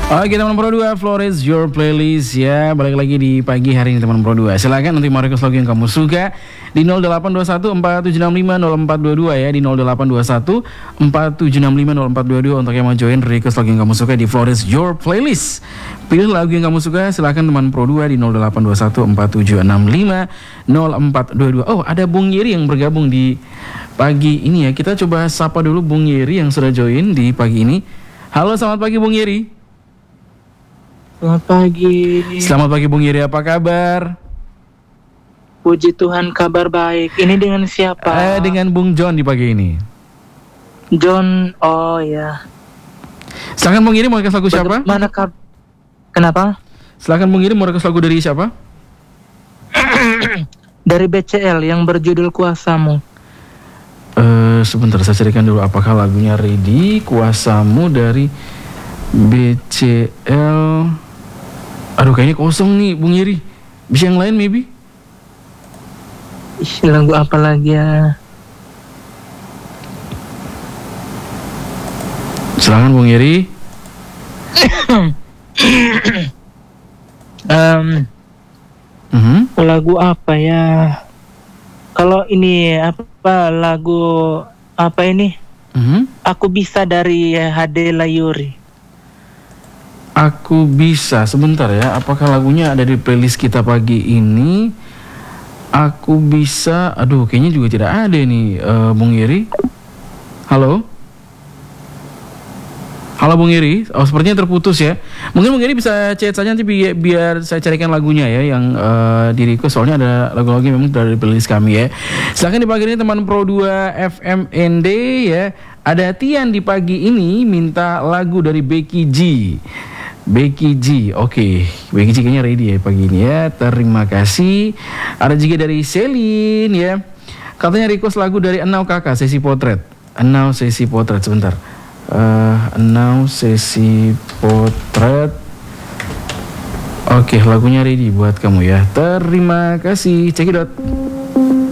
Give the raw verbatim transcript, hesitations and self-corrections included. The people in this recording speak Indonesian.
Oke teman Pro dua, Flores Your Playlist ya. Balik lagi di pagi hari ini teman Pro dua. Silakan nanti mau request lagu yang kamu suka di nol delapan dua satu empat tujuh enam lima nol empat dua dua ya, di nol delapan dua satu empat tujuh enam lima nol empat dua dua untuk yang mau join request lagu yang kamu suka di Flores Your Playlist. Pilih lagu yang kamu suka, silakan teman Pro dua di nol delapan dua satu empat tujuh enam lima nol empat dua dua. Oh, ada Bung Yeri yang bergabung di pagi ini ya. Kita coba sapa dulu Bung Yeri yang sudah join di pagi ini. Halo, selamat pagi Bung Yeri. Selamat pagi. Selamat pagi Bung Yeri, apa kabar? Puji Tuhan, kabar baik. Ini dengan siapa? Eh, dengan Bung John di pagi ini. John, oh ya. Silakan Bung Yeri, mau request lagu siapa? Mana kab? Kenapa? Silakan Bung Yeri, mau request lagu dari siapa? Dari B C L yang berjudul Kuasamu. Uh, sebentar, saya carikan dulu apakah lagunya ready. Kuasamu dari B C L. Aduh, kayaknya kosong nih Bung Yeri. Bisa yang lain maybe? Ih, lagu apa lagi ya? Silakan Bung Yeri. um, uh-huh. Lagu apa ya? Kalau ini apa lagu apa ini? Uh-huh. Aku Bisa dari Hade Layuri. Aku Bisa, sebentar ya. Apakah lagunya ada di playlist kita pagi ini? Aku Bisa, aduh kayaknya juga tidak ada nih uh, Bung Yeri. Halo? Halo Bung Yeri, oh sepertinya terputus ya. Mungkin Bung Yeri bisa chat saja nanti biar, biar saya carikan lagunya ya yang uh, di request, soalnya ada lagu-lagu yang memang dari playlist kami ya. Silahkan di pagi ini teman Pro dua F M N D ya. Ada Tian di pagi ini minta lagu dari Becky G. Becky G, oke, okay. Becky G kayaknya ready ya pagi ini ya. Terima kasih. Ada juga dari Selin ya. Katanya request lagu dari Enau Kakak, Sesi Potret. Enau Sesi Potret, sebentar. Uh, Enau Sesi Potret. Oke, okay, lagunya ready buat kamu ya. Terima kasih. Cekidot.